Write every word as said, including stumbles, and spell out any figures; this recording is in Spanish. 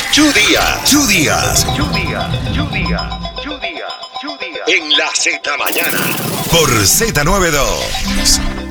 Chu Díaz. Chu Díaz. Chu Díaz. Chu Díaz. Chu Díaz. Chu Díaz. En la Z Mañana. Por Z noventa y dos.